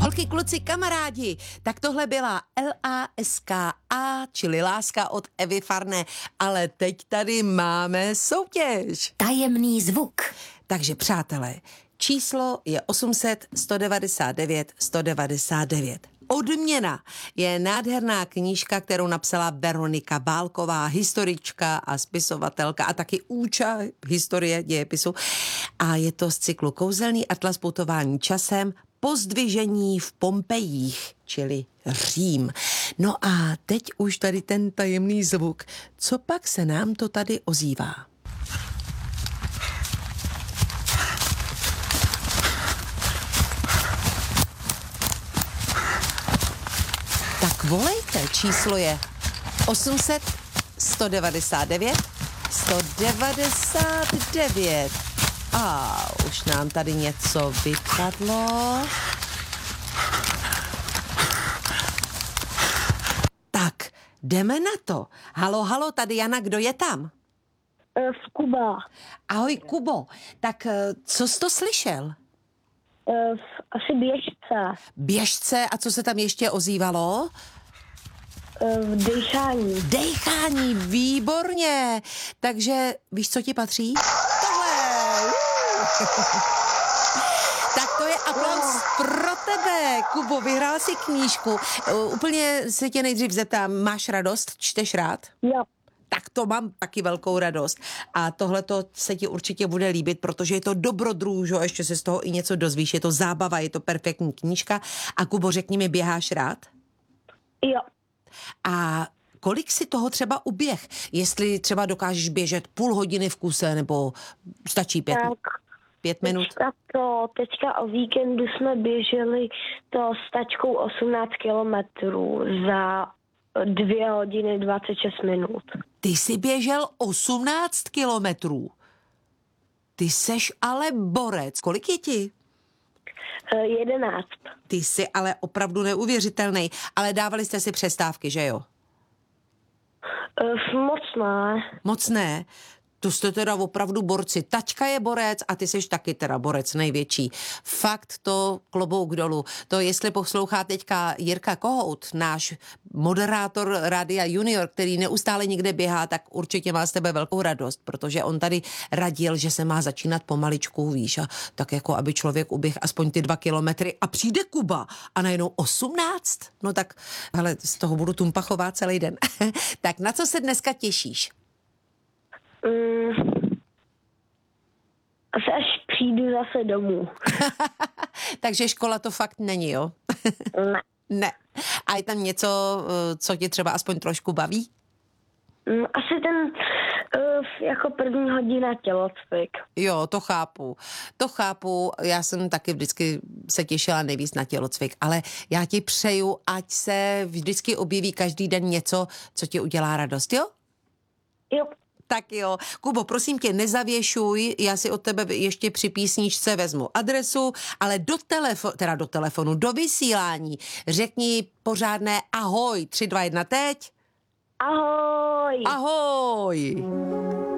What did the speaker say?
Holky, kluci, kamarádi, tak tohle byla LASKA, čili láska od Evy Farné, ale teď tady máme soutěž. Tajemný zvuk. Takže přátelé, číslo je 800 199 199. Odměna je nádherná knížka, kterou napsala Veronika Bálková, historička a spisovatelka a taky úča historie dějepisu. A je to z cyklu Kouzelný atlas putování časem, Pozdvižení v Pompejích, čili Řím. No a teď už tady ten tajemný zvuk. Co pak se nám to tady ozývá? Tak volejte, číslo je 800 199 199. A už nám tady něco vypadlo. Tak, jdeme na to. Halo, tady Jana, kdo je tam? Kuba. Ahoj, Kubo. Tak co jsi to slyšel? Asi běžce. Běžce, a co se tam ještě ozývalo? Dejchání. Dejchání, výborně. Takže víš, co ti patří? Tohle. Tak to je aplaus pro tebe, Kubo, vyhrál si knížku. Úplně se tě nejdřív zeptám, máš radost, čteš rád? Jo. Tak to mám taky velkou radost. A tohleto se ti určitě bude líbit, protože je to dobrodružo, ještě se z toho i něco dozvíš, je to zábava, je to perfektní knížka. A Kubo, řekni mi, běháš rád? Jo. A kolik si toho třeba uběh? Jestli třeba dokážeš běžet půl hodiny v kuse, nebo stačí 5 minut? Teďka o víkendu jsme běželi to s tačkou 18 kilometrů za 2 hodiny 26 minut. Ty jsi běžel 18 kilometrů. Ty seš ale borec. Kolik je ti? 11. Ty jsi ale opravdu neuvěřitelný. Ale dávali jste si přestávky, že jo? Moc ne. Moc ne. To jste teda opravdu borci. Taťka je borec a ty seš taky teda borec největší. Fakt to klobouk dolů. To jestli poslouchá teďka Jirka Kohout, náš moderátor Rádia Junior, který neustále někde běhá, tak určitě má z tebe velkou radost, protože on tady radil, že se má začínat pomaličku, víš, a tak jako aby člověk uběh aspoň ty 2 kilometry a přijde Kuba a najednou 18. No tak, hele, z toho budu tumpachová celý den. Tak na co se dneska těšíš? Asi až přijdu zase domů. Takže škola to fakt není, jo? Ne. Ne. A je tam něco, co tě třeba aspoň trošku baví? Asi ten jako první hodina tělocvik. Jo, to chápu. To chápu. Já jsem taky vždycky se těšila nejvíc na tělocvik, ale já ti přeju, ať se vždycky objeví každý den něco, co ti udělá radost, jo? Jo. Tak jo. Kubo, prosím tě, nezavěšuj, já si od tebe ještě při písničce vezmu adresu, ale do telefonu, do vysílání řekni pořádné ahoj, 3, 2, 1, teď. Ahoj. Ahoj.